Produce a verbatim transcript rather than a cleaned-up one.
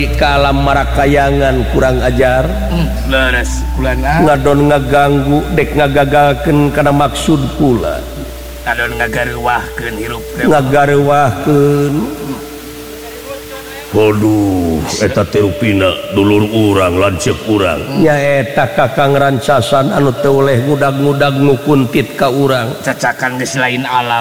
kalam marakayangan kurang ajar leres kulana ngadon ngaganggu dek ngagagalkeun kana maksud pula ngadon ngagareuwahkeun hirup teh ngagareuwahkeun waduh eta teh rupina dulur urang lanceuk urang nya eta kakang rancasan anu teu oleh ngudag-ngudag nu kuntit ka urang cacakan geus lain alam